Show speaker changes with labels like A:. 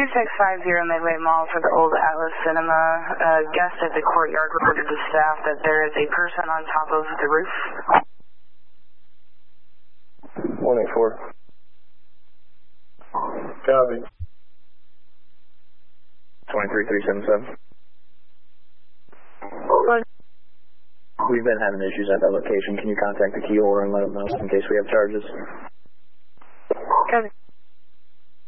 A: 2650 Midway Mall for the Old Atlas Cinema. Guest at the courtyard reported to staff that there is a person on top of the roof.
B: 184. Copy. 23377. We've been having issues at that location. Can you contact the key holder and let them know in case we have charges?
A: Copy.